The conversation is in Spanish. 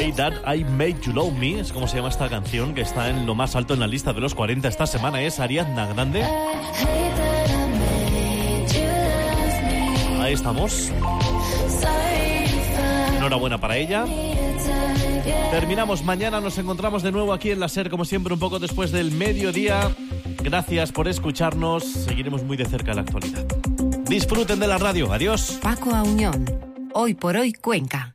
Hey That I Made You Love Me es como se llama esta canción, que está en lo más alto en la lista de los 40 esta semana. Es Ariana Grande. Ahí estamos. Enhorabuena para ella. Terminamos mañana, nos encontramos de nuevo aquí en la SER, como siempre, un poco después del mediodía. Gracias por escucharnos, seguiremos muy de cerca la actualidad. Disfruten de la radio, adiós. Paco Auñón, Hoy por Hoy Cuenca.